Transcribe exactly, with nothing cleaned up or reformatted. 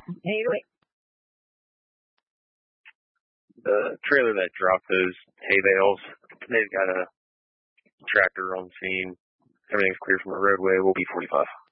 eight oh eight. The trailer that dropped those hay bales, they've got a tractor on scene. Everything's clear from the roadway. We'll be forty-five.